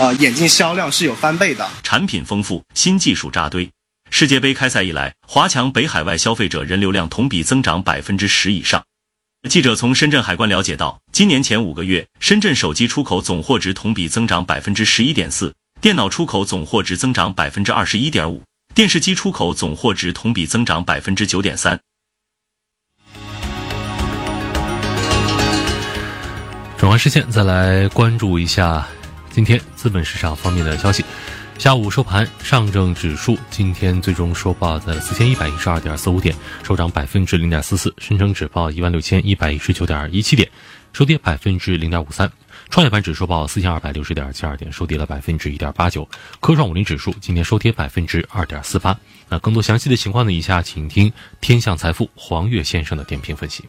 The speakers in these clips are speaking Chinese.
眼镜销量是有翻倍的。 产品丰富，新技术扎堆。世界杯开赛以来，华强北海外消费者人流量同比增长10%以上。记者从深圳海关了解到，今年前5个月，深圳手机出口总货值同比增长11.4%，电脑出口总货值增长21.5%，电视机出口总货值同比增长9.3%。 转换视线，再来关注一下今天资本市场方面的消息。下午收盘，上证指数今天最终收报在4112.45点，收涨0.44%；深成指报16119.17点，收跌0.53%；创业板指数报4260.72点，收跌了1.89%；科创50指数今天收跌2.48%。那更多详细的情况呢，以下请听天象财富黄岳先生的点评分析。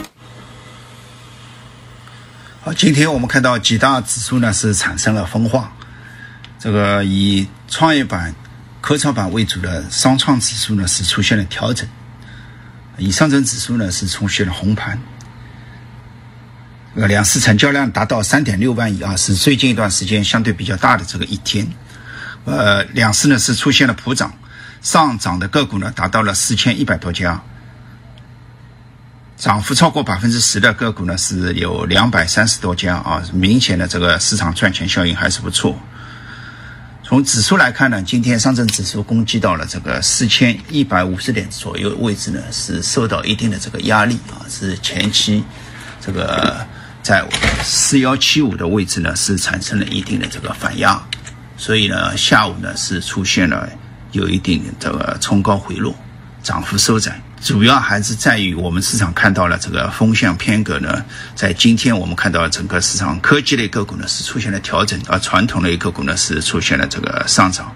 好，今天我们看到几大指数呢是产生了分化。这个以创业板、科创板为主的商创指数呢是出现了调整，以上证指数呢是出现了红盘。两市成交量达到3.6万亿啊，是最近一段时间相对比较大的这个一天。两市呢是出现了普涨，上涨的个股呢达到了4100多家，涨幅超过10%的个股呢是有230多家啊，明显的这个市场赚钱效应还是不错。从指数来看呢，今天上证指数攻击到了这个4150点左右位置呢，是受到一定的这个压力啊，是前期这个在4175的位置呢是产生了一定的这个反压，所以呢下午呢是出现了有一定的这个冲高回落，涨幅收窄。主要还是在于我们市场看到了这个风向偏鸽呢，在今天我们看到整个市场科技类个股呢是出现了调整，而传统类个股呢是出现了这个上涨，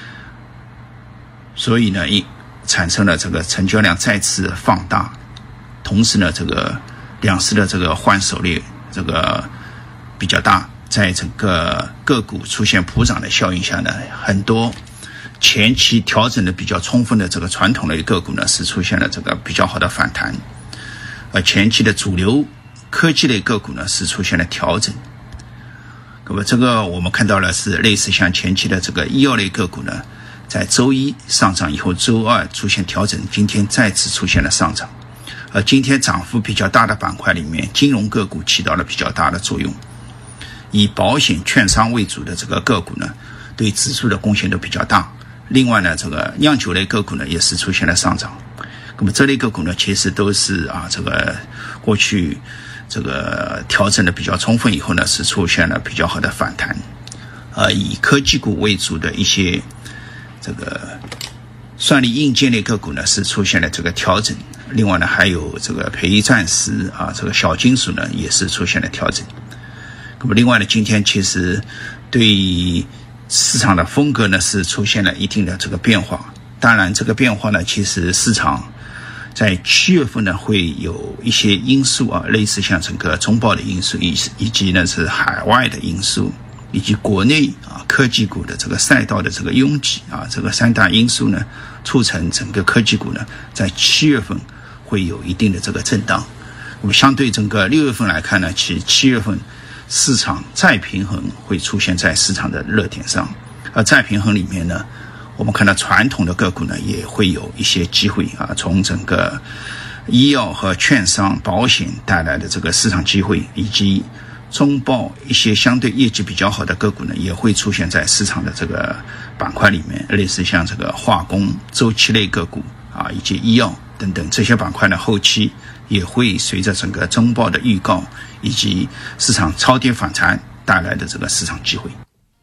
所以呢产生了这个成交量再次放大，同时呢这个两市的这个换手率这个比较大，在整个个股出现普涨的效应下呢，很多前期调整的比较充分的这个传统类个股呢是出现了这个比较好的反弹，而前期的主流科技类个股呢是出现了调整。那么这个我们看到了是类似像前期的这个医药类个股呢，在周一上涨以后，周二出现调整，今天再次出现了上涨。而今天涨幅比较大的板块里面，金融个股起到了比较大的作用，以保险、券商为主的这个个股呢，对指数的贡献都比较大。另外呢，这个酿酒类个股呢也是出现了上涨。那么这类个股呢，其实都是这个过去这个调整的比较充分以后呢，是出现了比较好的反弹。以科技股为主的一些这个算力硬件类个股呢，是出现了这个调整。另外呢，还有这个培钻石这个小金属呢，也是出现了调整。那么另外呢，今天其实对市场的风格呢是出现了一定的这个变化。当然这个变化呢，其实市场在7月份呢会有一些因素类似像整个中报的因素，以及呢是海外的因素，以及国内科技股的这个赛道的这个拥挤这个三大因素呢，促成整个科技股呢在7月份会有一定的这个震荡。那么相对整个6月份来看呢，其实7月份市场再平衡会出现在市场的热点上，而再平衡里面呢，我们看到传统的个股呢也会有一些机会从整个医药和券商、保险带来的这个市场机会，以及中报一些相对业绩比较好的个股呢，也会出现在市场的这个板块里面，类似像这个化工、周期类个股以及医药等等这些板块呢，后期也会随着整个中报的预告以及市场超跌反弹带来的这个市场机会。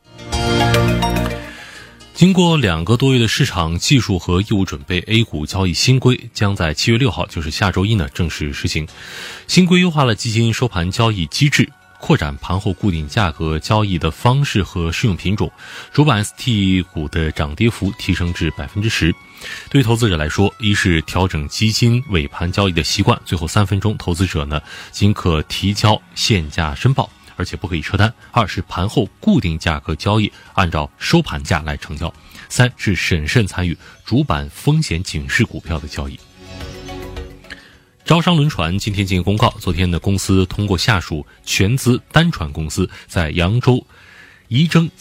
经过2个多月的市场技术和业务准备， A 股交易新规将在7月6号，就是下周一呢正式实行。新规优化了基金收盘交易机制，扩展盘后固定价格交易的方式和适用品种，主板 ST 股的涨跌幅提升至 10%。 对于投资者来说，一是调整基金尾盘交易的习惯，最后3分钟投资者呢仅可提交现价申报，而且不可以撤单；二是盘后固定价格交易按照收盘价来成交；三是审慎参与主板风险警示股票的交易。招商轮船今天进行公告，昨天的公司通过下属全资单船公司在扬州仪征